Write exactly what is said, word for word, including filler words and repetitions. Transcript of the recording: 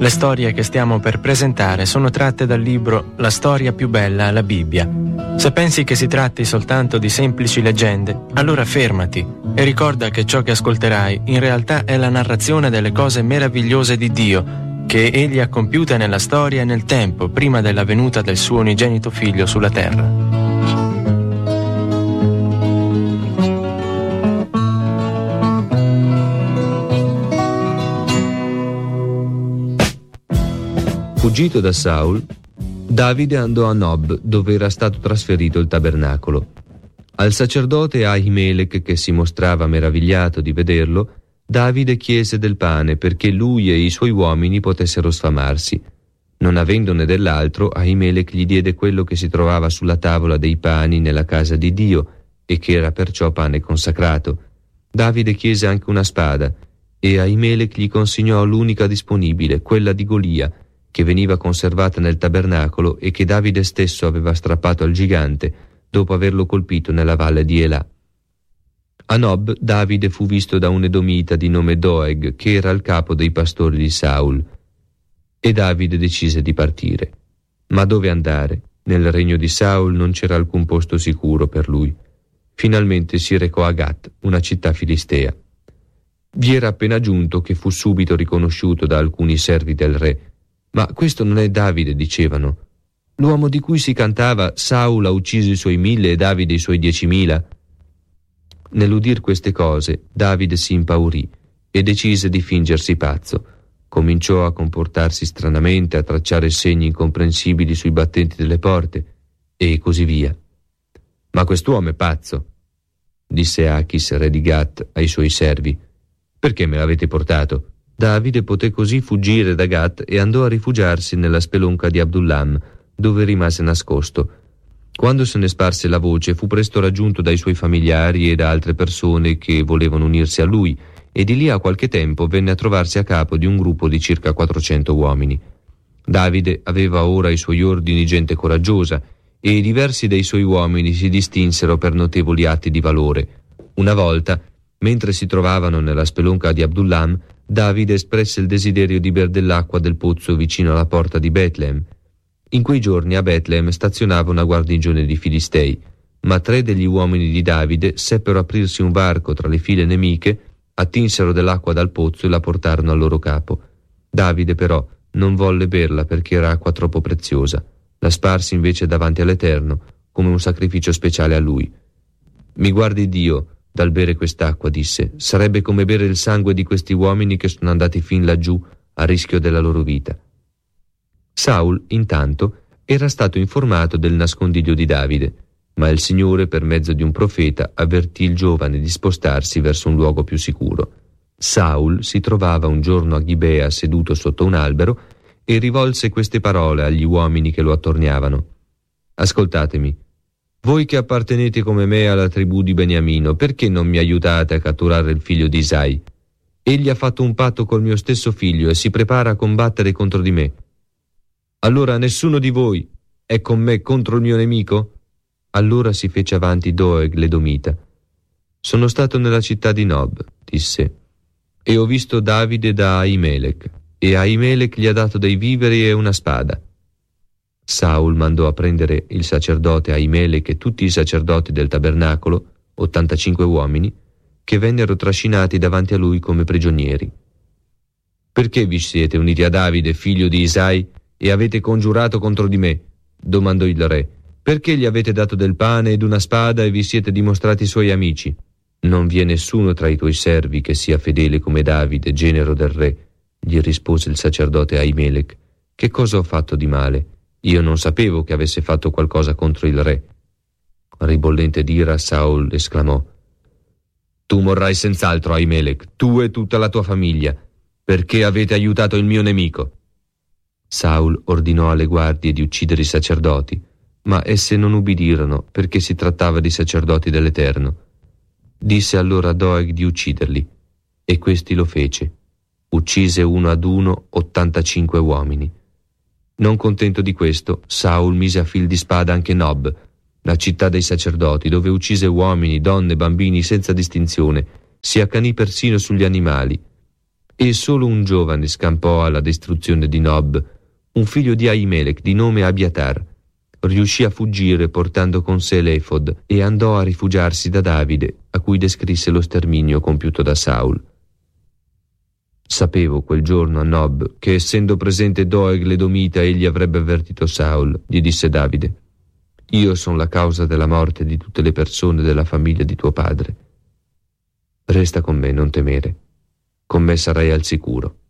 Le storie che stiamo per presentare sono tratte dal libro La storia più bella, la Bibbia. Se pensi che si tratti soltanto di semplici leggende, allora fermati e ricorda che ciò che ascolterai in realtà è la narrazione delle cose meravigliose di Dio che Egli ha compiute nella storia e nel tempo prima della venuta del suo unigenito Figlio sulla terra. Fuggito da Saul, Davide andò a Nob, dove era stato trasferito il tabernacolo. Al sacerdote Ahimelech, che si mostrava meravigliato di vederlo, Davide chiese del pane perché lui e i suoi uomini potessero sfamarsi. Non avendone dell'altro, Ahimelech gli diede quello che si trovava sulla tavola dei pani nella casa di Dio e che era perciò pane consacrato. Davide chiese anche una spada e Ahimelech gli consegnò l'unica disponibile, quella di Golia, che veniva conservata nel tabernacolo e che Davide stesso aveva strappato al gigante dopo averlo colpito nella valle di Elà. A Nob Davide fu visto da un edomita di nome Doeg, che era il capo dei pastori di Saul. E Davide decise di partire. Ma dove andare? Nel regno di Saul non c'era alcun posto sicuro per lui. Finalmente si recò a Gat, una città filistea. Vi era appena giunto che fu subito riconosciuto da alcuni servi del re. Ma questo non è Davide, dicevano. L'uomo di cui si cantava Saul ha ucciso i suoi mille e Davide i suoi diecimila. Nell'udir queste cose, Davide si impaurì e decise di fingersi pazzo. Cominciò a comportarsi stranamente, a tracciare segni incomprensibili sui battenti delle porte e così via. Ma quest'uomo è pazzo, disse Achis, re di Gat, ai suoi servi. Perché me l'avete portato? Davide poté così fuggire da Gat e andò a rifugiarsi nella spelonca di Adullam, dove rimase nascosto. Quando se ne sparse la voce, fu presto raggiunto dai suoi familiari e da altre persone che volevano unirsi a lui, e di lì a qualche tempo venne a trovarsi a capo di un gruppo di circa quattrocento uomini. Davide aveva ora ai suoi ordini gente coraggiosa, e diversi dei suoi uomini si distinsero per notevoli atti di valore. Una volta, mentre si trovavano nella spelonca di Adullam, Davide espresse il desiderio di ber dell'acqua del pozzo vicino alla porta di Betlem. In quei giorni a Betlem stazionava una guarnigione di Filistei, ma tre degli uomini di Davide seppero aprirsi un varco tra le file nemiche, attinsero dell'acqua dal pozzo e la portarono al loro capo. Davide però non volle berla perché era acqua troppo preziosa. La sparse invece davanti all'Eterno come un sacrificio speciale a lui. Mi guardi Dio dal bere quest'acqua, disse, sarebbe come bere il sangue di questi uomini che sono andati fin laggiù a rischio della loro vita. Saul, intanto, era stato informato del nascondiglio di Davide, ma il Signore, per mezzo di un profeta, avvertì il giovane di spostarsi verso un luogo più sicuro. Saul si trovava un giorno a Gibea seduto sotto un albero e rivolse queste parole agli uomini che lo attorniavano. Ascoltatemi. Voi che appartenete come me alla tribù di Beniamino, perché non mi aiutate a catturare il figlio di Isai? Egli ha fatto un patto col mio stesso figlio e si prepara a combattere contro di me. Allora nessuno di voi è con me contro il mio nemico? Allora si fece avanti Doeg l'Edomita. Sono stato nella città di Nob, disse, e ho visto Davide da Ahimelech, e Ahimelech gli ha dato dei viveri e una spada. Saul mandò a prendere il sacerdote Ahimelech e tutti i sacerdoti del tabernacolo, ottantacinque uomini, che vennero trascinati davanti a lui come prigionieri. Perché vi siete uniti a Davide, figlio di Isai, e avete congiurato contro di me? Domandò il re. Perché gli avete dato del pane ed una spada e vi siete dimostrati suoi amici? Non vi è nessuno tra i tuoi servi che sia fedele come Davide, genero del re, gli rispose il sacerdote Ahimelech. Che cosa ho fatto di male? Io non sapevo che avesse fatto qualcosa contro il re. Ribollente d'ira, Saul esclamò: Tu morrai senz'altro, Ahimelech, tu e tutta la tua famiglia, perché avete aiutato il mio nemico. Saul ordinò alle guardie di uccidere i sacerdoti, ma esse non ubbidirono perché si trattava di sacerdoti dell'Eterno. Disse allora a Doeg di ucciderli, e questi lo fece. Uccise uno ad uno ottantacinque uomini. Non contento di questo, Saul mise a fil di spada anche Nob, la città dei sacerdoti, dove uccise uomini, donne, bambini senza distinzione, si accanì persino sugli animali. e solo un giovane scampò alla distruzione di Nob, un figlio di Ahimelech di nome Abiatar. Riuscì a fuggire portando con sé l'efod e andò a rifugiarsi da Davide, a cui descrisse lo sterminio compiuto da Saul. Sapevo quel giorno a Nob che, essendo presente Doeg l'Edomita, egli avrebbe avvertito Saul. Gli disse Davide: io sono la causa della morte di tutte le persone della famiglia di tuo padre. Resta con me, non temere. Con me sarai al sicuro.